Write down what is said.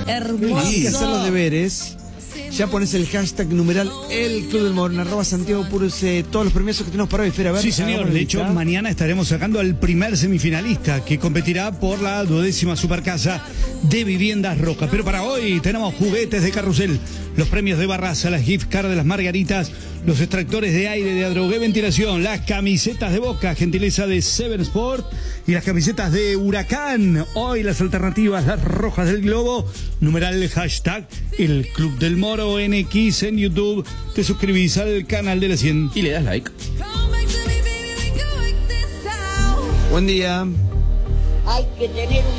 Hermoso. Hay que hacer los deberes. Ya pones el hashtag numeral El Club del Morón, @Santiago Purce, todos los premios que tenemos para hoy, Fera. Sí, señor. De hecho, mañana estaremos sacando al primer semifinalista que competirá por la 12ª Supercasa de Viviendas Roca. Pero para hoy tenemos juguetes de carrusel, los premios de Barraza, las gift cards de las Margaritas, los extractores de aire de Adrogué Ventilación, las camisetas de Boca, gentileza de Seven Sport, y las camisetas de Huracán. Hoy las alternativas, las rojas del globo, numeral hashtag El Club del Moro NX en YouTube. Te suscribís al canal de la 100 y le das like. Buen día. Hay que tener un